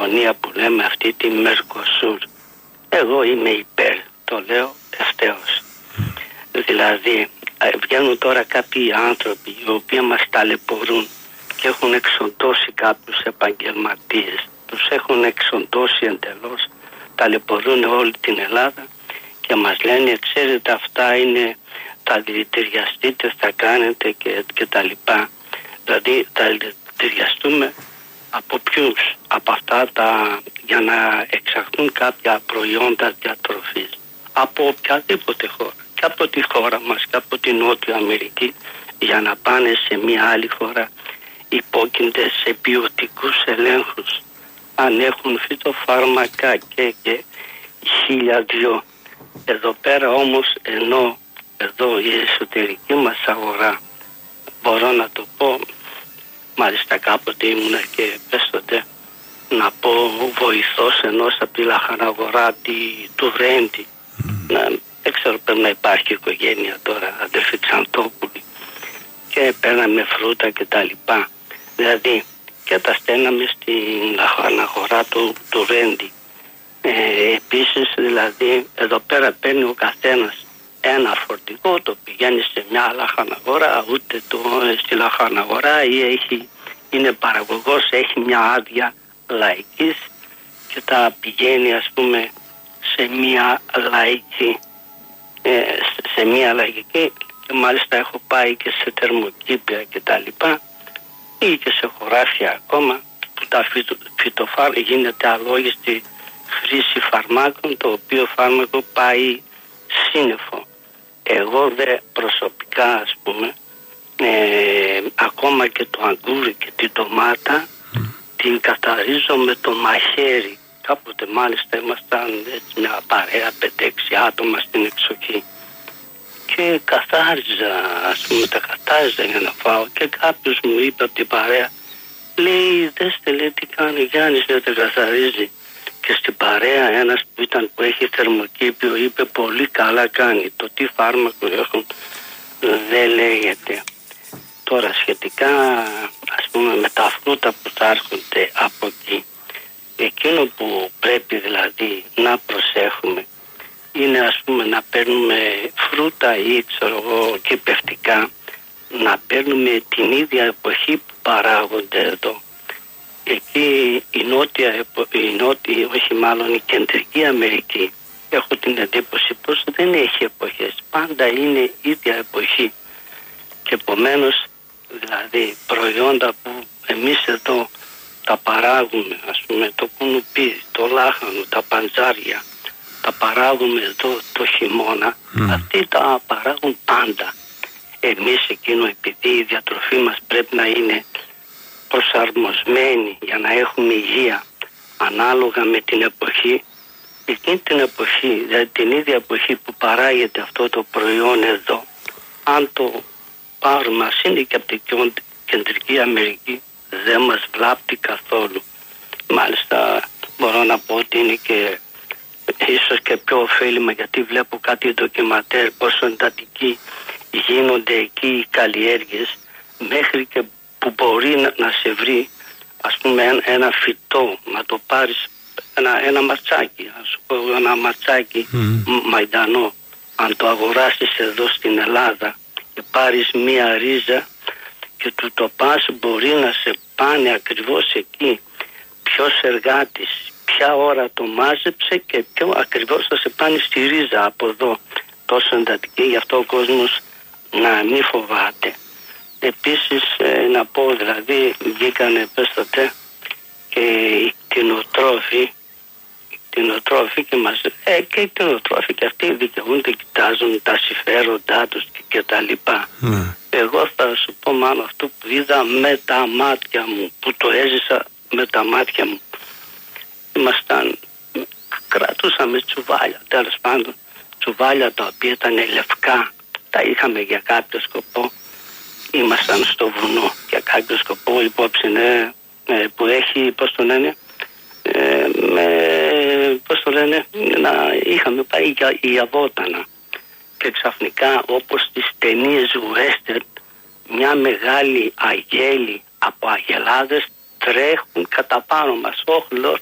συμφωνία που λέμε, αυτή τη Μερκοσούρ. Εγώ είμαι υπέρ, το λέω ευθέως. Δηλαδή βγαίνουν τώρα κάποιοι άνθρωποι οι οποίοι μας ταλαιπωρούν και έχουν εξοντώσει κάποιους επαγγελματίες, τους έχουν εξοντώσει εντελώς, ταλαιπωρούν όλη την Ελλάδα και μας λένε, ξέρετε, αυτά είναι, τα δηλητηριαστείτε, θα κάνετε και τα λοιπά. Δηλαδή θα δηλητηριαστούμε από ποιους? Από αυτά για να εξαχθούν κάποια προϊόντα διατροφής από οποιαδήποτε χώρα, και από τη χώρα μας και από την Νότια Αμερική, για να πάνε σε μια άλλη χώρα υπόκεινται σε ποιοτικούς ελέγχους αν έχουν φυτοφάρμακα και 1002. Εδώ πέρα όμως, ενώ εδώ η εσωτερική μας αγορά, μπορώ να το πω, μάλιστα κάποτε ήμουνα και πέστοτε να πω βοηθός ενός από τη λαχαναγορά του Ρέντι. Δεν ξέρω, πρέπει να υπάρχει οικογένεια τώρα, αδερφή Ξαντόπουλη, και παίρναμε φρούτα και τα λοιπά. Δηλαδή και τα στέλναμε στην λαχαναγορά του Ρέντι. Επίσης, δηλαδή εδώ πέρα παίρνει ο καθένας ένα φορτηγό, το πηγαίνει σε μια λαχαναγορά, ούτε στη λαχαναγορά, ή είναι παραγωγός, έχει μια άδεια λαϊκής και τα πηγαίνει, ας πούμε, σε μια λαϊκή, και μάλιστα έχω πάει και σε θερμοκήπια και τα λοιπά, ή και σε χωράφια ακόμα που τα φυτοφάρμακα, γίνεται αλόγιστη χρήση φαρμάκων, το οποίο φάρμακο πάει σύννεφο. Εγώ δε προσωπικά, ας πούμε, ακόμα και το αγκούρι και την ντομάτα την καθαρίζω με το μαχαίρι. Κάποτε μάλιστα ήμασταν έτσι μια παρέα 5-6 άτομα στην εξοχή και καθάριζα, ας πούμε, τα καθάριζα για να φάω, και κάποιος μου είπε από την παρέα, λέει, δέστε, λέει, τι κάνει ο Γιάννης, δεν τα καθαρίζει. Και στην παρέα ένας που έχει θερμοκήπιο είπε, πολύ καλά κάνει, το τι φάρμακο έχουν δεν λέγεται. Τώρα σχετικά, ας πούμε, με τα φρούτα που θα έρχονται από εκεί, εκείνο που πρέπει δηλαδή να προσέχουμε είναι, ας πούμε, να παίρνουμε φρούτα ή ξέρω εγώ κυπευτικά, να παίρνουμε την ίδια εποχή που παράγονται εδώ. Εκεί η Κεντρική Αμερική, έχω την εντύπωση πως δεν έχει εποχές, πάντα είναι ίδια εποχή, και επομένως δηλαδή προϊόντα που εμείς εδώ τα παράγουμε, ας πούμε το κουνουπί, το λάχανο, τα παντζάρια, τα παράγουμε εδώ το χειμώνα, αυτοί τα παράγουν πάντα. Εμείς εκείνο, επειδή η διατροφή μας πρέπει να είναι προσαρμοσμένη για να έχουμε υγεία ανάλογα με την εποχή, εκείνη την εποχή, δηλαδή την ίδια εποχή που παράγεται αυτό το προϊόν εδώ, αν το πάρουμε, ας είναι και από την Κεντρική Αμερική, δεν μας βλάπτει καθόλου. Μάλιστα μπορώ να πω ότι είναι και ίσως και πιο ωφέλιμα, γιατί βλέπω κάτι ντοκιματέρ πόσο εντατικοί γίνονται εκεί οι καλλιέργειες, μέχρι και που μπορεί να σε βρει, ας πούμε, ένα φυτό, να το πάρεις ένα ματσάκι, ας σου πω, ένα ματσάκι μαϊντανό, αν το αγοράσεις εδώ στην Ελλάδα και πάρεις μία ρίζα και του το πας, μπορεί να σε πάνε ακριβώς εκεί ποιος εργάτης, ποια ώρα το μάζεψε και ποιο ακριβώς θα σε πάνε στη ρίζα από εδώ, τόσο εντατική, γι' αυτό ο κόσμος να μην φοβάται. Επίσης να πω, δηλαδή βγήκανε πέστοτε και οι κτηνοτρόφοι και μας και οι κτηνοτρόφοι και αυτοί δικαιούνται, κοιτάζουν τα συμφέροντά τους και τα λοιπά. Εγώ θα σου πω μάλλον αυτό που είδα με τα μάτια μου, που το έζησα με τα μάτια μου. Κρατούσαμε τσουβάλια, τέλος πάντων, τσουβάλια τα οποία ήταν λευκά, τα είχαμε για κάποιο σκοπό. Ήμασταν στο βουνό για κάποιο σκοπό, υπόψη που έχει, πώς το λένε, είχαμε πάει για βότανα. Και ξαφνικά, όπως στις ταινίες western, μια μεγάλη αγέλη από αγελάδες τρέχουν κατά πάνω μας. Όχι,